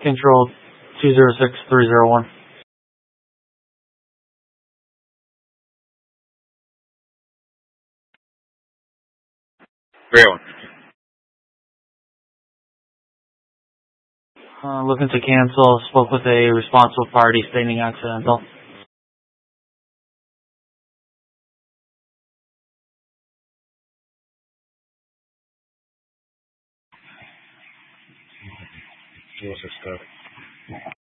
Control 206301. Great one. Looking to cancel. Spoke with a responsible party stating accidental. What's this stuff?